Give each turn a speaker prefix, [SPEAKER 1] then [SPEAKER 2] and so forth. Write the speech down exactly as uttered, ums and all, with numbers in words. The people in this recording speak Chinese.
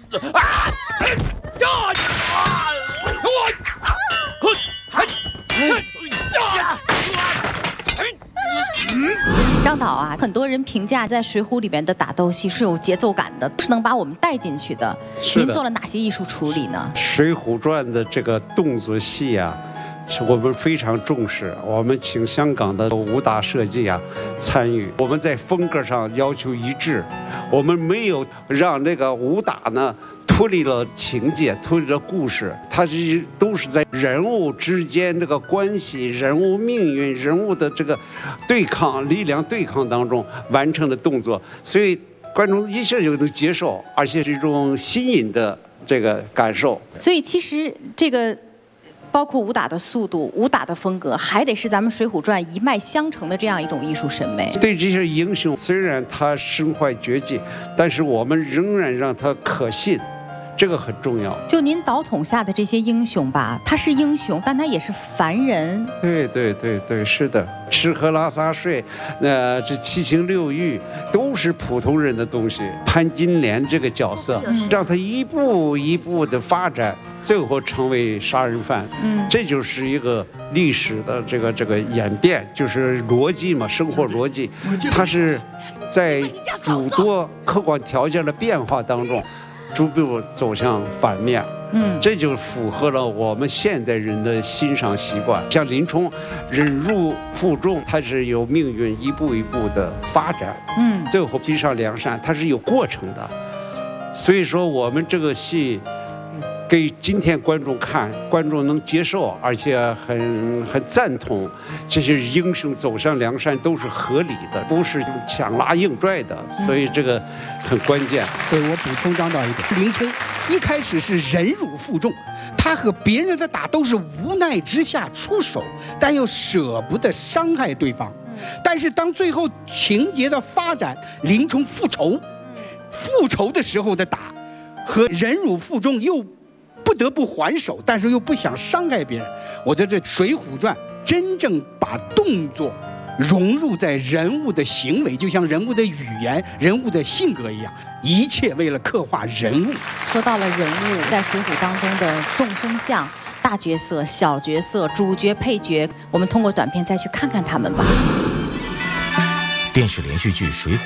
[SPEAKER 1] 张导啊，很多人评价在《水浒》里边的打斗戏是有节奏感的，是能把我们带进去的。您做了哪些艺术处理呢？
[SPEAKER 2] 《水浒传》的这个动作戏啊，是我们非常重视。我们请香港的武打设计啊参与，我们在风格上要求一致，我们没有让那个武打呢脱离了情节，脱离了故事，它是都是在人物之间这个关系、人物命运、人物的这个对抗、力量对抗当中完成的动作，所以观众一下就能接受，而且是一种新颖的这个感受。
[SPEAKER 1] 所以其实这个包括武打的速度、武打的风格，还得是咱们《水浒传》一脉相承的这样一种艺术审美。
[SPEAKER 2] 对这些英雄，虽然他身怀绝技，但是我们仍然让他可信。这个很重要。
[SPEAKER 1] 就您导统下的这些英雄吧，他是英雄，但他也是凡人。
[SPEAKER 2] 对对对对，是的，吃喝拉撒睡，呃，这七情六欲都是普通人的东西。潘金莲这个角色，嗯、让他一步一步的发展，最后成为杀人犯。嗯，这就是一个历史的这个这个演变，就是逻辑嘛，生活逻辑。它是在诸多客观条件的变化当中。逐步走向反面，嗯，这就符合了我们现代人的欣赏习惯。像林冲忍辱负重，他是有命运一步一步的发展，嗯，最后逼上梁山，它是有过程的。所以说，我们这个戏给今天观众看，观众能接受，而且很很赞同，这些英雄走上梁山都是合理的，不是强拉硬拽的，所以这个很关键。
[SPEAKER 3] 对，我补充张导一点，林冲一开始是忍辱负重，他和别人的打都是无奈之下出手，但又舍不得伤害对方。但是当最后情节的发展，林冲复仇，复仇的时候的打和忍辱负重又不得不还手，但是又不想伤害别人。我觉得这《水浒传》真正把动作融入在人物的行为，就像人物的语言、人物的性格一样，一切为了刻画人物。
[SPEAKER 1] 说到了人物在《水浒》当中的众生相、大角色、小角色、主角、配角，我们通过短片再去看看他们吧。
[SPEAKER 4] 电视连续剧《水浒》